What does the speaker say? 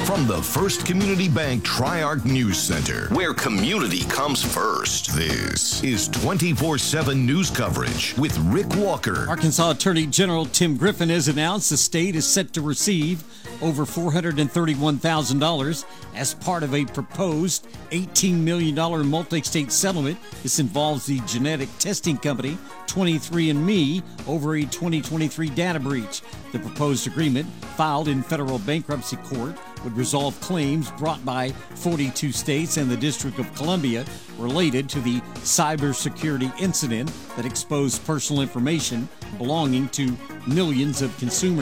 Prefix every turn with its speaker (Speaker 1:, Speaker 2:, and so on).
Speaker 1: From the First Community Bank Tri-Arc News Center, where community comes first, this is 24/7 news coverage with Rick Walker.
Speaker 2: Arkansas Attorney General Tim Griffin has announced the state is set to receive over $431,000 as part of a proposed $18 million multi-state settlement. This involves the genetic testing company 23andMe over a 2023 data breach. The proposed agreement, filed in federal bankruptcy court, would resolve claims brought by 42 states and the District of Columbia related to the cybersecurity incident that exposed personal information belonging to millions of consumers.